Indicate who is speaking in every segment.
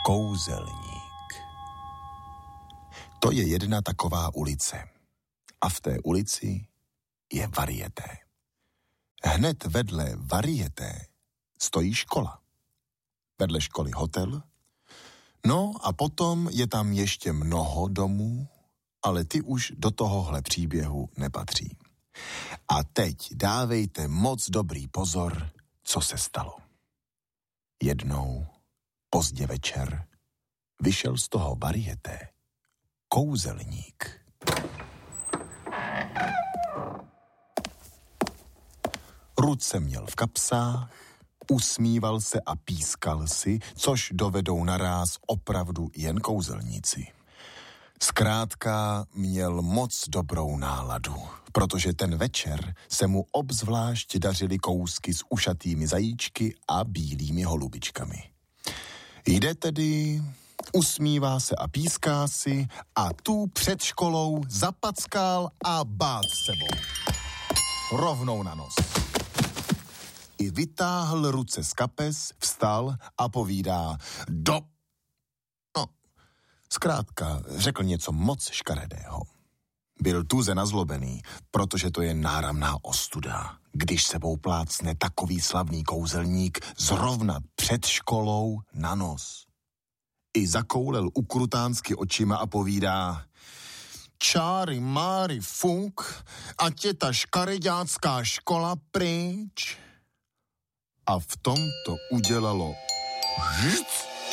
Speaker 1: Kouzelník. To je jedna taková ulice. A v té ulici je varieté. Hned vedle varieté stojí škola. Vedle školy hotel. No a potom je tam ještě mnoho domů, ale ty už do tohohle příběhu nepatří. A teď dávejte moc dobrý pozor, co se stalo. Jednou, pozdě večer, vyšel z toho varieté kouzelník. Ruce měl v kapsách, usmíval se a pískal si, což dovedou naráz opravdu jen kouzelníci. Zkrátka měl moc dobrou náladu, protože ten večer se mu obzvlášť dařily kousky s ušatými zajíčky a bílými holubičkami. Jde tedy, usmívá se a píská si a tu před školou zapackal a bát sebou. Rovnou na nos. I vytáhl ruce z kapes, vstal a povídá zkrátka řekl něco moc škaredého. Byl tuze nazlobený, protože to je náramná ostuda, když sebou plácne takový slavný kouzelník zrovna před školou na nos. I zakoulel ukrutánsky očima a povídá: Čáry máry funk, ať je ta škareďácká škola pryč. A v tom to udělalo žít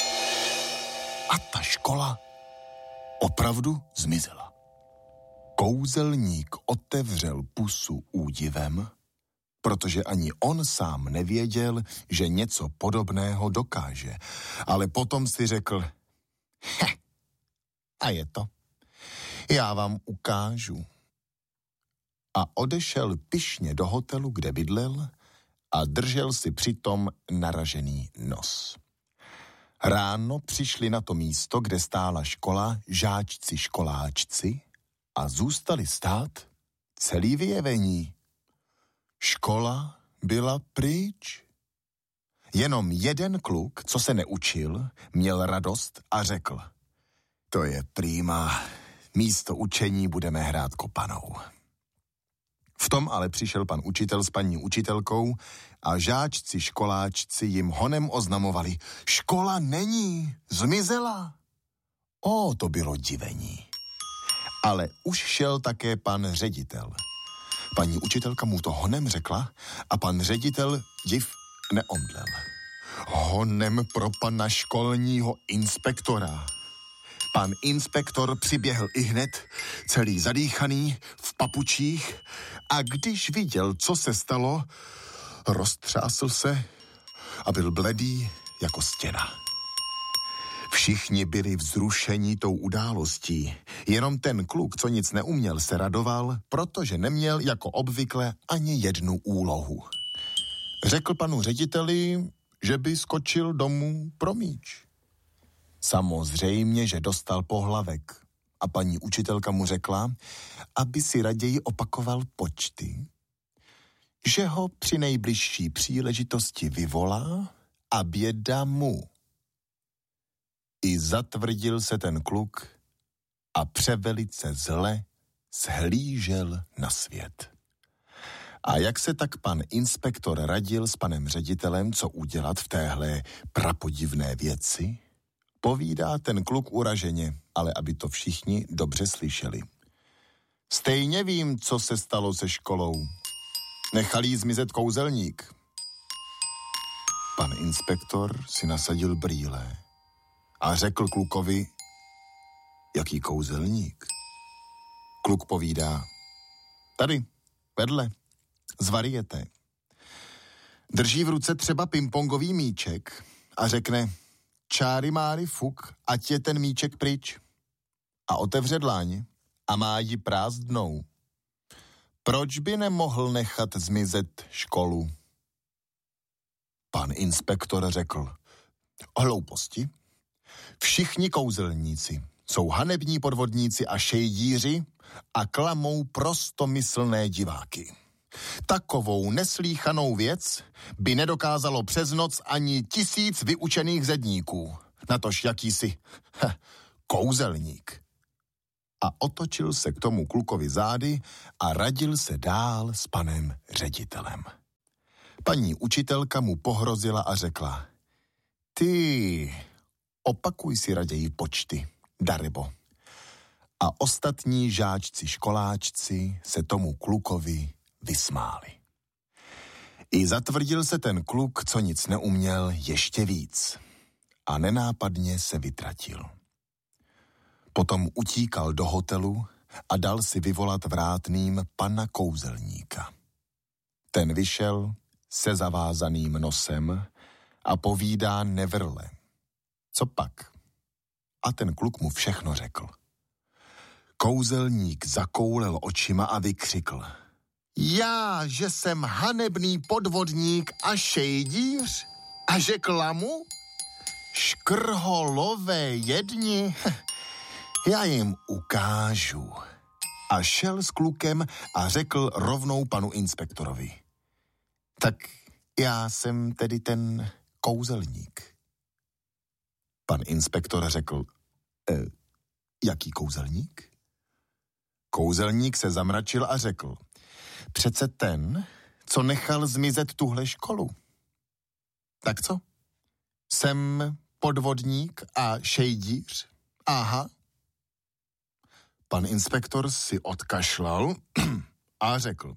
Speaker 1: a ta škola opravdu zmizela. Kouzelník otevřel pusu údivem, protože ani on sám nevěděl, že něco podobného dokáže. Ale potom si řekl, a je to. Já vám ukážu. A odešel pyšně do hotelu, kde bydlel, a držel si přitom naražený nos. Ráno přišli na to místo, kde stála škola, žáčci školáčci a zůstali stát celý vyjevení. Škola byla pryč. Jenom jeden kluk, co se neučil, měl radost a řekl: To je prýma, místo učení budeme hrát kopanou. V tom ale přišel pan učitel s paní učitelkou a žáčci školáčci jim honem oznamovali: Škola není, zmizela. To bylo divení. Ale už šel také pan ředitel. Paní učitelka mu to honem řekla a pan ředitel div neomdlel. Honem pro pana školního inspektora. Pan inspektor přiběhl ihned, celý zadýchaný, v papučích, a když viděl, co se stalo, roztřásl se a byl bledý jako stěna. Všichni byli vzrušeni tou událostí, jenom ten kluk, co nic neuměl, se radoval, protože neměl jako obvykle ani jednu úlohu. Řekl panu řediteli, že by skočil domů pro míč. Samozřejmě, že dostal pohlavek a paní učitelka mu řekla, aby si raději opakoval počty, že ho při nejbližší příležitosti vyvolá a běda mu. I zatvrdil se ten kluk a převelice zle shlížel na svět. A jak se tak pan inspektor radil s panem ředitelem, co udělat v téhle prapodivné věci, povídá ten kluk uraženě, ale aby to všichni dobře slyšeli. Stejně vím, co se stalo se školou. Nechal jí zmizet kouzelník. Pan inspektor si nasadil brýle a řekl klukovi: Jaký kouzelník? Kluk povídá: Tady, vedle, z varieté. Drží v ruce třeba pingpongový míček a řekne: Čáry máry fuk, ať je ten míček pryč. A otevře dláň a má ji prázdnou. Proč by nemohl nechat zmizet školu? Pan inspektor řekl: Hlouposti. Všichni kouzelníci jsou hanební podvodníci a šejdíři a klamou prostomyslné diváky. Takovou neslýchanou věc by nedokázalo přes noc ani 1000 vyučených zedníků. natož jakýsi kouzelník. A otočil se k tomu klukovi zády a radil se dál s panem ředitelem. Paní učitelka mu pohrozila a řekla: ty, opakuj si raději počty, darybo. A ostatní žáčci školáčci se tomu klukovi vysmáli. I zatvrdil se ten kluk, co nic neuměl, ještě víc. A nenápadně se vytratil. Potom utíkal do hotelu a dal si vyvolat vrátným pana kouzelníka. Ten vyšel se zavázaným nosem a povídá nevrle. Co pak? A ten kluk mu všechno řekl. Kouzelník zakoulel očima a vykřikl: já, že jsem hanebný podvodník a šejdíř? A že klamu? Škrholové jedni? Já jim ukážu. A šel s klukem a řekl rovnou panu inspektorovi: tak já jsem tedy ten kouzelník. Pan inspektor řekl: jaký kouzelník? Kouzelník se zamračil a řekl: přece ten, co nechal zmizet tuhle školu. Tak co? Jsem podvodník a šejdíř? Aha. Pan inspektor si odkašlal a řekl: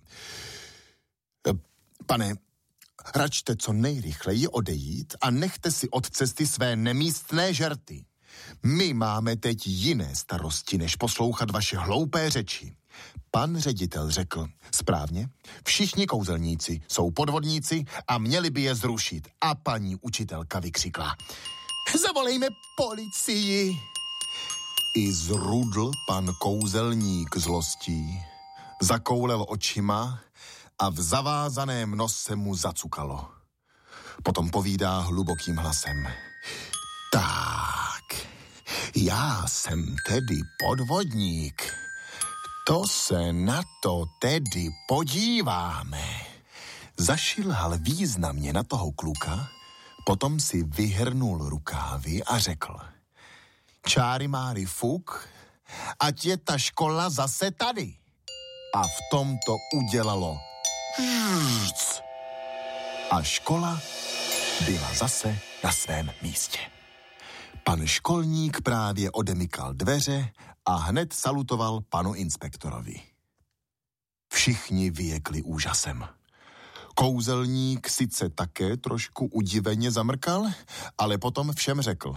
Speaker 1: pane, račte co nejrychleji odejít a nechte si od cesty své nemístné žerty. My máme teď jiné starosti, než poslouchat vaše hloupé řeči. Pan ředitel řekl: správně, všichni kouzelníci jsou podvodníci a měli by je zrušit. A paní učitelka vykřikla: zavolejme policii. I zrudl pan kouzelník zlostí, zakoulel očima a v zavázaném nose mu zacukalo. Potom povídá hlubokým hlasem: tak, já jsem tedy podvodník. To se na to tedy podíváme. Zašilhal významně na toho kluka, potom si vyhrnul rukávy a řekl: čáry máry fuk, ať je ta škola zase tady. A v tom to udělalo žrc. A škola byla zase na svém místě. Pan školník právě odemykal dveře a hned salutoval panu inspektorovi. Všichni vyjekli úžasem. Kouzelník sice také trošku udiveně zamrkal, ale potom všem řekl: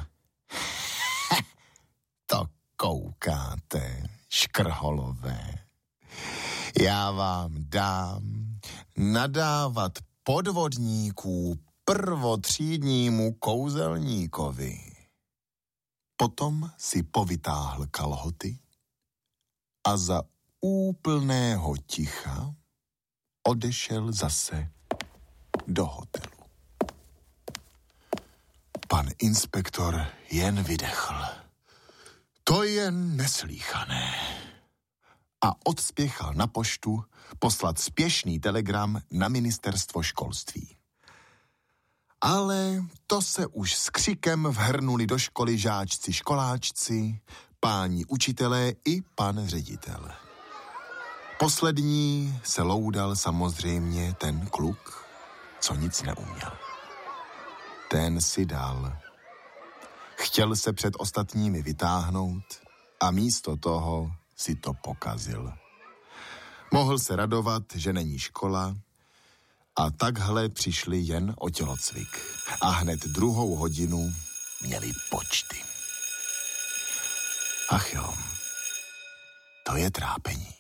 Speaker 1: to koukáte, škrholové. Já vám dám nadávat podvodníků prvotřídnímu kouzelníkovi. Potom si povytáhl kalhoty a za úplného ticha odešel zase do hotelu. Pan inspektor jen vydechl. To je neslýchané. A odspěchal na poštu poslat spěšný telegram na ministerstvo školství. Ale to se už s křikem vhrnuli do školy žáčci školáčci, páni učitelé i pan ředitel. Poslední se loudal samozřejmě ten kluk, co nic neuměl. Ten si dal. Chtěl se před ostatními vytáhnout a místo toho si to pokazil. Mohl se radovat, že není škola, a takhle přišli jen o tělocvik. A hned 2. hodinu měli počty. Ach jo, to je trápení.